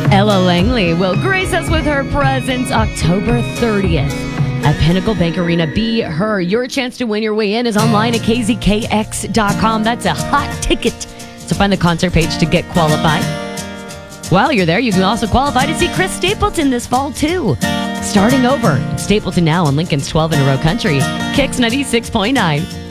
Ella Langley will grace us with her presence October 30th at Pinnacle Bank Arena. Be her. Your chance to win your way in is online at kzkx.com. That's a hot ticket. So find the concert page to get qualified. While you're there, you can also qualify to see Chris Stapleton this fall, too. Starting over. Stapleton now on Lincoln's 12 in a row country. Kicks 96.9.